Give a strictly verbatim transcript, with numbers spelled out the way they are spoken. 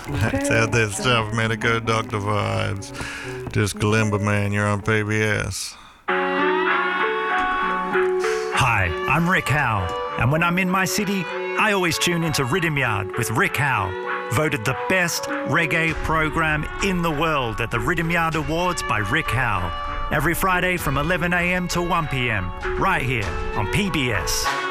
Let's have this stuff, Medico, Doctor Vibes. Just Kalimba, man, you're on P B S. Hi, I'm Rick Howe, and when I'm in my city, I always tune into Rhythm Yard with Rick Howe, voted the best reggae program in the world at the Rhythm Yard Awards by Rick Howe. Every Friday from eleven a.m. to one p.m, right here on P B S.